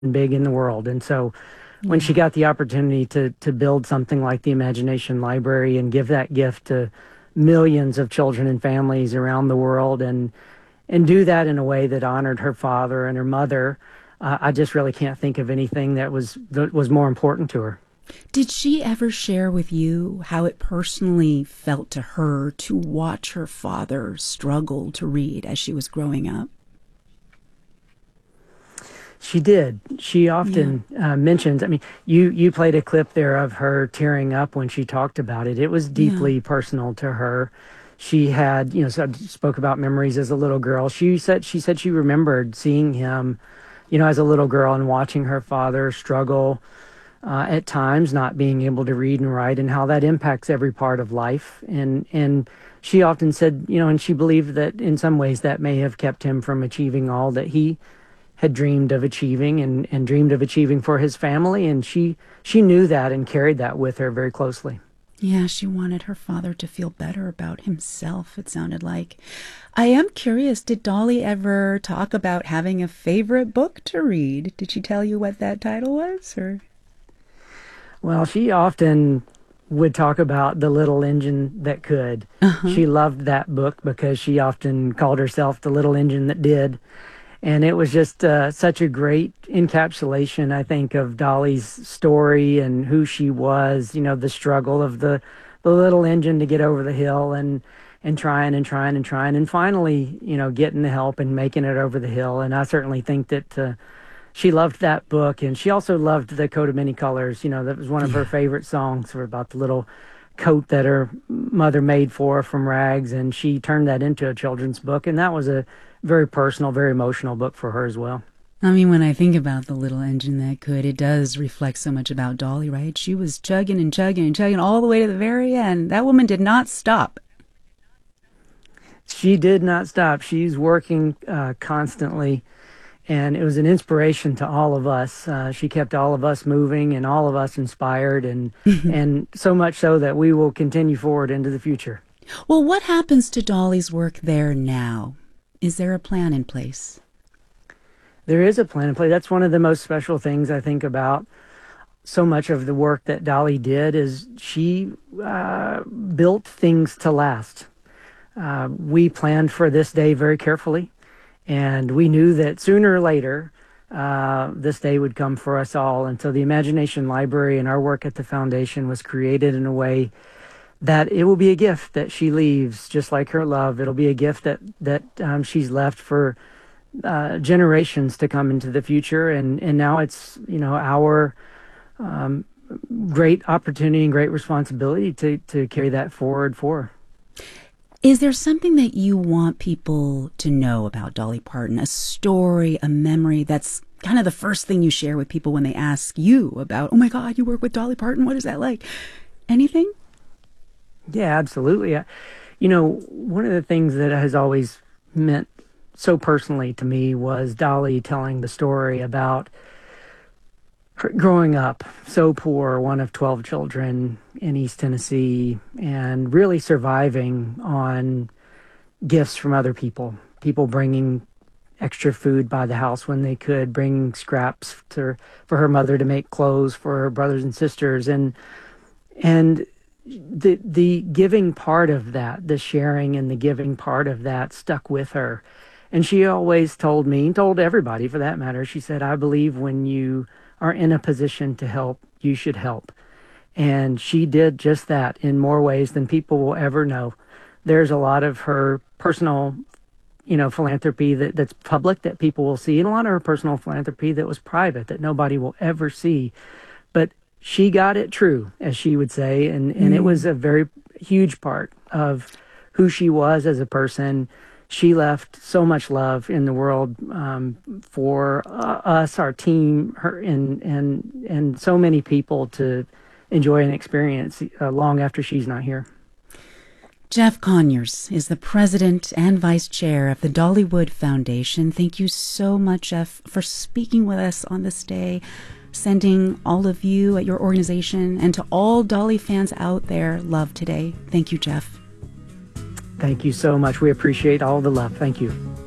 big in the world. And so when she Yeah. got the opportunity to build something like the Imagination Library and give that gift to millions of children and families around the world, and do that in a way that honored her father and her mother, I just really can't think of anything that was more important to her. Did she ever share with you how it personally felt to her to watch her father struggle to read as she was growing up? She did. She Yeah. often mentions. I mean, you played a clip there of her tearing up when she talked about it. It was Yeah. deeply personal to her. She had, spoke about memories as a little girl. She said she remembered seeing him, as a little girl and watching her father struggle at times, not being able to read and write, and how that impacts every part of life. And she often said, and she believed that in some ways that may have kept him from achieving all that he had dreamed of achieving, and dreamed of achieving for his family. And she knew that and carried that with her very closely. Yeah, she wanted her father to feel better about himself, it sounded like. I am curious, did Dolly ever talk about having a favorite book to read? Did she tell you what that title was, or? Well, she often would talk about The Little Engine That Could. Uh-huh. She loved that book because she often called herself the little engine that did. And it was just such a great encapsulation, I think, of Dolly's story and who she was, the struggle of the little engine to get over the hill, and trying and trying and trying, and finally, getting the help and making it over the hill. And I certainly think that she loved that book. And she also loved The Coat of Many Colors. That was one of her Yeah. favorite songs, or about the little coat that her mother made for her from rags. And she turned that into a children's book. And that was a very personal, very emotional book for her as well. I mean, when I think about the little engine that could, it does reflect so much about Dolly, right? She was chugging and chugging and chugging all the way to the very end. That woman did not stop. She did not stop. She's working constantly, and it was an inspiration to all of us. She kept all of us moving and all of us inspired, and so much so that we will continue forward into the future. Well, what happens to Dolly's work there now? Is there a plan in place? There is a plan in play. That's one of the most special things I think about so much of the work that Dolly did, is she built things to last. We planned for this day very carefully, and we knew that sooner or later this day would come for us all. And so the Imagination Library and our work at the foundation was created in a way that it will be a gift that she leaves, just like her love. It'll be a gift that she's left for generations to come into the future. And now it's our um, great opportunity and great responsibility to carry that forward for her. Is there something that you want people to know about Dolly Parton? A story, a memory that's kind of the first thing you share with people when they ask you about, oh my God, you work with Dolly Parton. What is that like? Anything? Yeah, absolutely. One of the things that has always meant so personally to me was Dolly telling the story about her growing up so poor, one of 12 children in East Tennessee, and really surviving on gifts from other people. People bringing extra food by the house when they could, bringing scraps for her mother to make clothes for her brothers and sisters, and the giving part of that, the sharing and the giving part of that, stuck with her. And she always told me, told everybody for that matter, she said, I believe when you are in a position to help, you should help. And she did just that in more ways than people will ever know. There's a lot of her personal, philanthropy that's public, that people will see, and a lot of her personal philanthropy that was private, that nobody will ever see. But she got it true, as she would say, and it was Mm. a very huge part of who she was as a person. She left so much love in the world, for us, our team, her, and so many people to enjoy and experience long after she's not here. Jeff Conyers is the president and vice chair of the Dollywood Foundation. Thank you so much, Jeff, for speaking with us on this day, sending all of you at your organization and to all Dolly fans out there love today. Thank you, Jeff. Thank you so much. We appreciate all the love. Thank you.